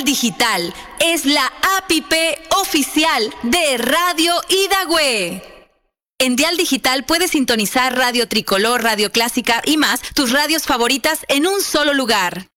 Digital es la APP oficial de Radio Hidagüe. En Dial Digital puedes sintonizar Radio Tricolor, Radio Clásica y más, tus radios favoritas en un solo lugar.